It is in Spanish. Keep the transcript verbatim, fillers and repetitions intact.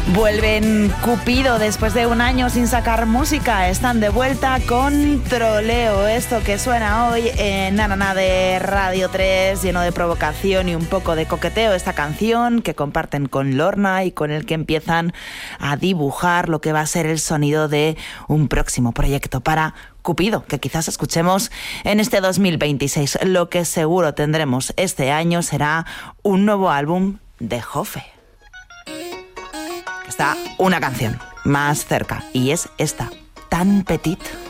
Vuelven Cupido después de un año sin sacar música. Están de vuelta con Troleo. Esto que suena hoy en Nananá de Radio tres, lleno de provocación y un poco de coqueteo. Esta canción que comparten con Lorna y con el que empiezan a dibujar lo que va a ser el sonido de un próximo proyecto para Cupido, que quizás escuchemos en este dos mil veintiséis. Lo que seguro tendremos este año será un nuevo álbum de Jofe. Está una canción más cerca y es esta, Tan Petit.